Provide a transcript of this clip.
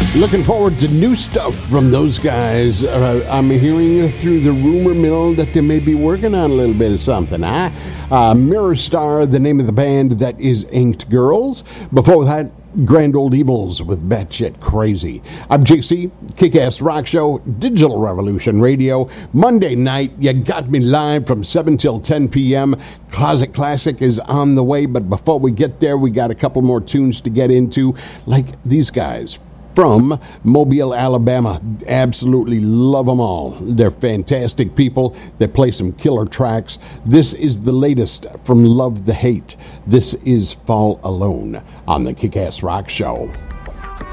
Looking forward to new stuff from those guys. I'm hearing through the rumor mill that they may be working on a little bit of something, huh? Mirror Star, the name of the band, that is Inked Girls. Before that, Grand Old Evils with Batshit Crazy. I'm JC, Kick-Ass Rock Show, Digital Revolution Radio. Monday night, you got me live from 7 till 10 p.m. Closet Classic is on the way, but before we get there, we got a couple more tunes to get into, like these guys from Mobile, Alabama. Absolutely love them all. They're fantastic people. They play some killer tracks. This is the latest from Love the Hate. This is Fall Alone on the Kick-Ass Rock Show.